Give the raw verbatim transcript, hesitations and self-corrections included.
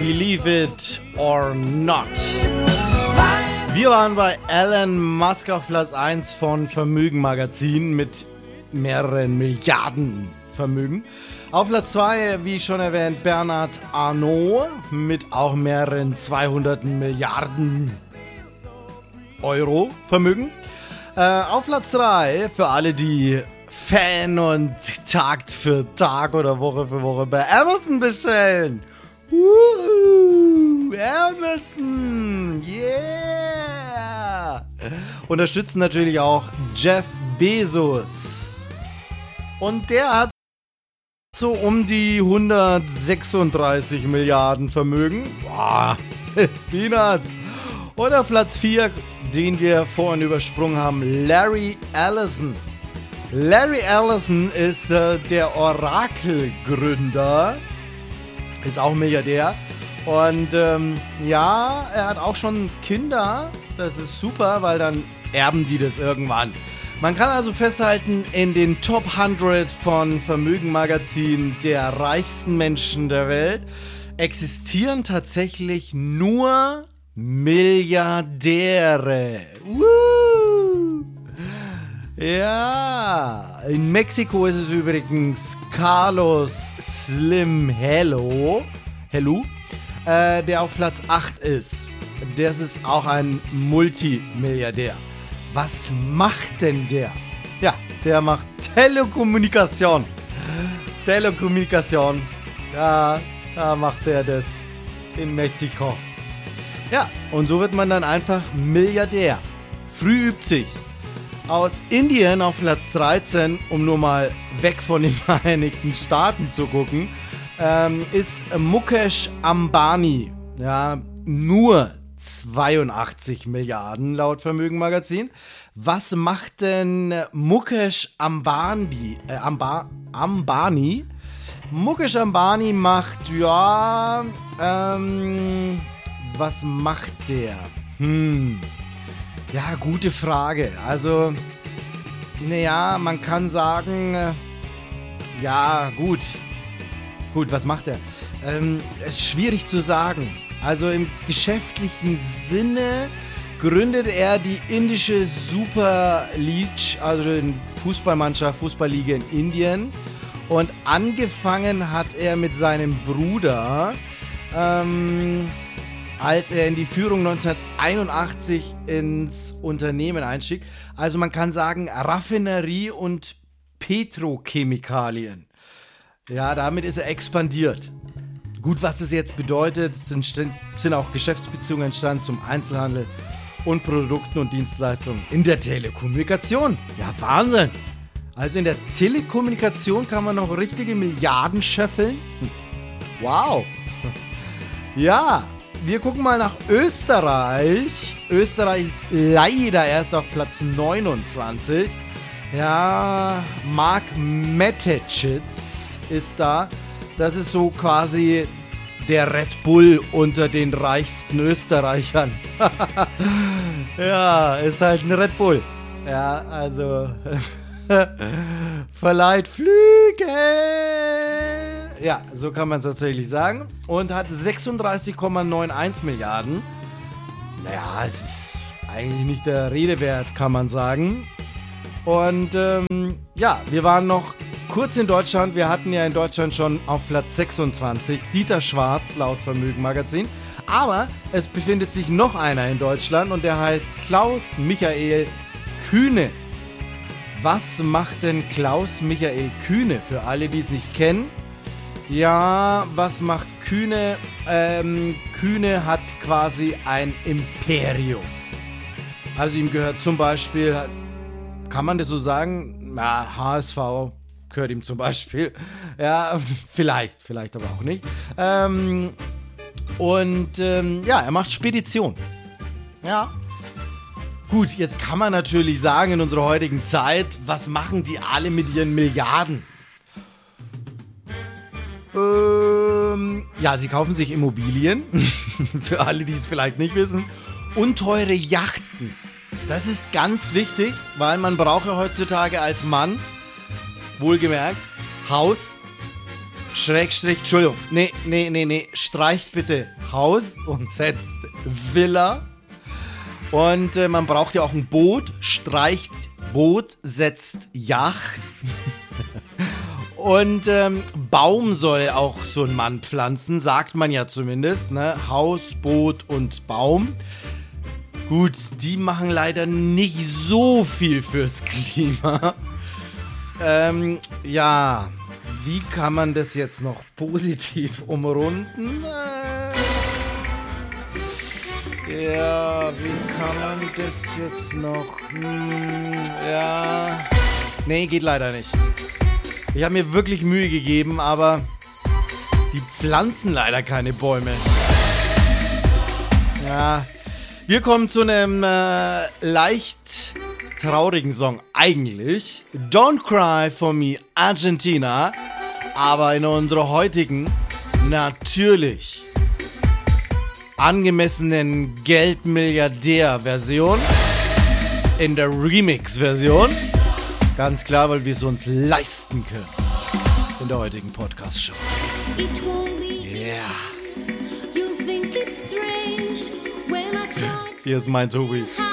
Believe it or not. Wir waren bei Elon Musk auf Platz eins von Vermögen Magazin mit mehreren Milliarden Vermögen. Auf Platz zwei, wie schon erwähnt, Bernard Arnault mit auch mehreren zweihundert Milliarden Euro Vermögen. Äh, auf Platz drei, für alle, die Fan und Tag für Tag oder Woche für Woche bei Amazon bestellen. Woo, Amazon, yeah! Unterstützen natürlich auch Jeff Bezos. Und der hat so um die hundertsechsunddreißig Milliarden Vermögen. Boah, Peanuts. Und auf Platz vier, den wir vorhin übersprungen haben, Larry Ellison. Larry Ellison ist äh, der Oracle-Gründer, ist auch Milliardär. Und ähm, ja, er hat auch schon Kinder. Das ist super, weil dann erben die das irgendwann. Man kann also festhalten, in den Top hundert von Vermögen Magazin der reichsten Menschen der Welt existieren tatsächlich nur Milliardäre. Woo! Ja, in Mexiko ist es übrigens Carlos Slim Hello, Hello äh, der auf Platz acht ist. Das ist auch ein Multimilliardär. Was macht denn der? Ja, der macht Telekommunikation. Telekommunikation. Ja, da macht er das in Mexiko. Ja, und so wird man dann einfach Milliardär. Früh übt sich. Aus Indien auf Platz dreizehn, um nur mal weg von den Vereinigten Staaten zu gucken, ähm, ist Mukesh Ambani. Ja, nur zweiundachtzig Milliarden laut Vermögen Magazin. Was macht denn Mukesh Ambani? Äh, Amba, Ambani? Mukesh Ambani macht, ja, ähm, was macht der? Hm, ja, gute Frage. Also, naja, man kann sagen, äh, ja, gut. Gut, was macht er? Ähm, ist schwierig zu sagen. Also im geschäftlichen Sinne gründet er die indische Super League, also die Fußballmannschaft, Fußballliga in Indien. Und angefangen hat er mit seinem Bruder, ähm, als er in die Führung neunzehnhunderteinundachtzig ins Unternehmen einstieg. Also man kann sagen Raffinerie und Petrochemikalien. Ja, damit ist er expandiert. Gut, was das jetzt bedeutet, sind, sind auch Geschäftsbeziehungen entstanden zum Einzelhandel und Produkten und Dienstleistungen in der Telekommunikation. Ja, Wahnsinn! Also in der Telekommunikation kann man noch richtige Milliarden scheffeln. Wow! Ja, wir gucken mal nach Österreich. Österreich ist leider erst auf Platz neunundzwanzig. Ja, Mark Metecitz ist da. Das ist so quasi der Red Bull unter den reichsten Österreichern. Ja, ist halt ein Red Bull. Ja, also verleiht Flügel. Ja, so kann man es tatsächlich sagen. Und hat sechsunddreißig Komma einundneunzig Milliarden. Naja, es ist eigentlich nicht der Rede wert, kann man sagen. Und ähm, ja, wir waren noch kurz in Deutschland. Wir hatten ja in Deutschland schon auf Platz sechsundzwanzig Dieter Schwarz laut Vermögen Magazin. Aber es befindet sich noch einer in Deutschland und der heißt Klaus Michael Kühne. Was macht denn Klaus Michael Kühne für alle, die es nicht kennen? Ja, was macht Kühne? Ähm, Kühne hat quasi ein Imperium. Also ihm gehört zum Beispiel, kann man das so sagen? Na, H S V gehört ihm zum Beispiel. Ja, vielleicht, vielleicht aber auch nicht. Ähm, und ähm, ja, er macht Spedition. Ja. Gut, jetzt kann man natürlich sagen in unserer heutigen Zeit, was machen die alle mit ihren Milliarden? Ähm, ja, sie kaufen sich Immobilien, für alle, die es vielleicht nicht wissen, und teure Yachten. Das ist ganz wichtig, weil man braucht ja heutzutage als Mann, wohlgemerkt, Haus, Schrägstrich, Entschuldigung, nee, nee, nee, nee, streicht bitte Haus und setzt Villa. Und äh, man braucht ja auch ein Boot, streicht Boot, setzt Yacht. Und ähm, Baum soll auch so ein Mann pflanzen, sagt man ja zumindest, ne? Haus, Boot und Baum. Gut, die machen leider nicht so viel fürs Klima. Ähm, ja, wie kann man das jetzt noch positiv umrunden? Äh, ja, wie kann man das jetzt noch? Hm, ja, nee, geht leider nicht. Ich habe mir wirklich Mühe gegeben, aber die pflanzen leider keine Bäume. Ja, wir kommen zu einem äh, leicht traurigen Song eigentlich. Don't Cry for Me, Argentina. Aber in unserer heutigen, natürlich angemessenen Geldmilliardär-Version. In der Remix-Version. Ganz klar, weil wir es uns leisten können. In der heutigen Podcast-Show. Yeah. Hier ist mein Tobi.